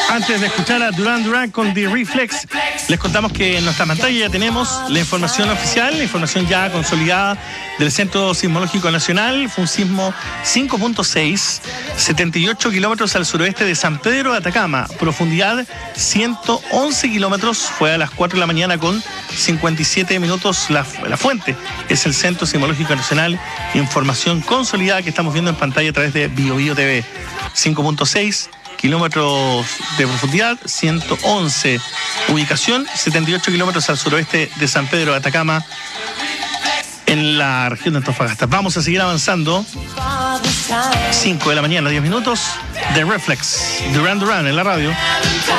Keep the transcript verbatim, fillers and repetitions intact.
Antes de escuchar a Duran Duran con The Reflex, les contamos que en nuestra pantalla ya tenemos la información oficial, la información ya consolidada del Centro Sismológico Nacional. Fue un sismo cinco punto seis, setenta y ocho kilómetros al suroeste de San Pedro de Atacama, profundidad ciento once kilómetros. Fue a las cuatro de la mañana con cincuenta y siete minutos. La, la fuente es el Centro Sismológico Nacional. Información consolidada que estamos viendo en pantalla a través de BioBio T V. cinco punto seis kilómetros de profundidad, ciento once. Ubicación, setenta y ocho kilómetros al suroeste de San Pedro de Atacama, en la región de Antofagasta. Vamos a seguir avanzando. cinco de la mañana, diez minutos. The Reflex, Duran Duran en la radio.